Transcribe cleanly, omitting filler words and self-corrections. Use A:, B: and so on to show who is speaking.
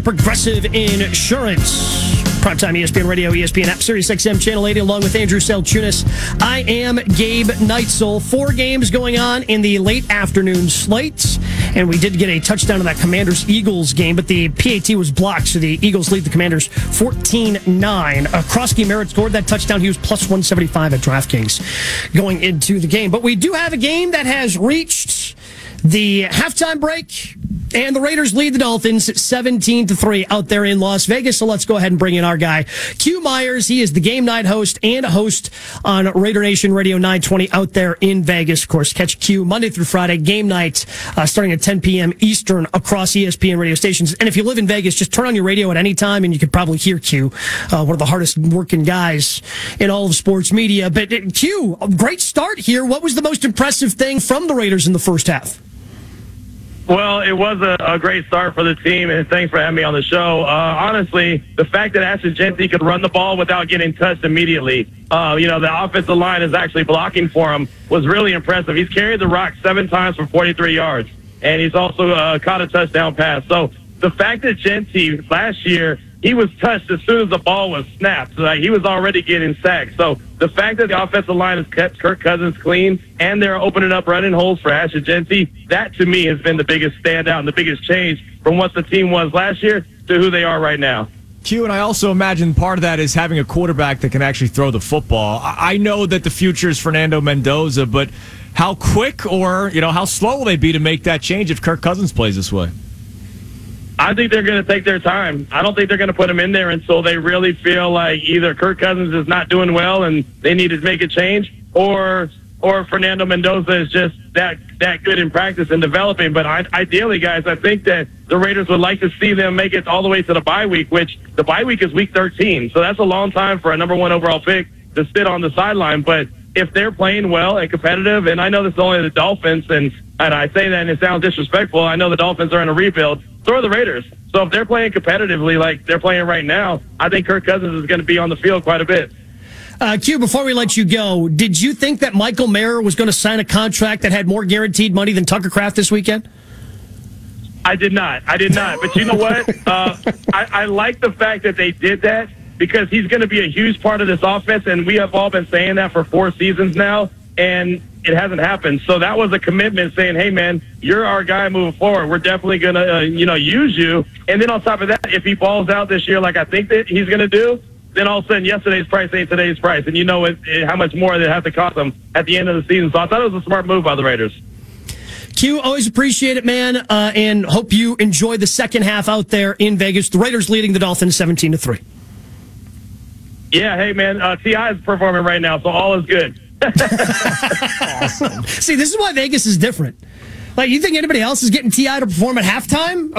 A: Progressive Insurance. Primetime ESPN Radio, ESPN app, Sirius XM Channel 80, along with Andrew Selchunas. I am Gabe Neitzel. 4 games going on in the late afternoon slate, and we did get a touchdown in that Commanders-Eagles game, but the PAT was blocked, so the Eagles lead the Commanders 14-9. Krosky Merritt scored that touchdown. He was plus 175 at DraftKings going into the game. But we do have a game that has reached the halftime break, and the Raiders lead the Dolphins 17-3 out there in Las Vegas. So let's go ahead and bring in our guy, Q Myers. He is the game night host and a host on Raider Nation Radio 920 out there in Vegas. Of course, catch Q Monday through Friday, game night, starting at 10 p.m. Eastern across ESPN radio stations. And if you live in Vegas, just turn on your radio at any time and you could probably hear Q, one of the hardest working guys in all of sports media. But Q, a great start here. What was the most impressive thing from the Raiders in the first half?
B: Well, it was a great start for the team, and thanks for having me on the show. Honestly, the fact that Ashton Jeanty could run the ball without getting touched immediately, the offensive line is actually blocking for him, was really impressive. He's carried the rock 7 times for 43 yards, and he's also caught a touchdown pass. So the fact that Jeanty last year, he was touched as soon as the ball was snapped. So he was already getting sacked. So the fact that the offensive line has kept Kirk Cousins clean and they're opening up running holes for Ashton Jeanty, that to me has been the biggest standout and the biggest change from what the team was last year to who they are right now.
C: Q, and I also imagine part of that is having a quarterback that can actually throw the football. I know that the future is Fernando Mendoza, but how quick or how slow will they be to make that change if Kirk Cousins plays this way?
B: I think they're going to take their time. I don't think they're going to put him in there until they really feel like either Kirk Cousins is not doing well and they need to make a change, or Fernando Mendoza is just that good in practice and developing. But ideally, guys, I think that the Raiders would like to see them make it all the way to the bye week, which the bye week is week 13. So that's a long time for a number 1 overall pick to sit on the sideline. But if they're playing well and competitive, and I know this is only the Dolphins, and I say that and it sounds disrespectful, I know the Dolphins are in a rebuild, so are the Raiders. So if they're playing competitively like they're playing right now, I think Kirk Cousins is going to be on the field quite a bit.
A: Q, before we let you go, did you think that Michael Mayer was going to sign a contract that had more guaranteed money than Tucker Kraft this weekend?
B: I did not. But you know what? I like the fact that they did that, because he's going to be a huge part of this offense, and we have all been saying that for 4 seasons now, and it hasn't happened. So that was a commitment saying, hey, man, you're our guy moving forward. We're definitely going to, use you. And then on top of that, if he balls out this year like I think that he's going to do, then all of a sudden yesterday's price ain't today's price. And you know how much more they have to cost them at the end of the season. So I thought it was a smart move by the Raiders.
A: Q, always appreciate it, man, and hope you enjoy the second half out there in Vegas. The Raiders leading the Dolphins 17-3.
B: Yeah, hey, man, T.I. is performing right now, so all is good.
A: Awesome. See, this is why Vegas is different. Like, you think anybody else is getting T.I. to perform at halftime?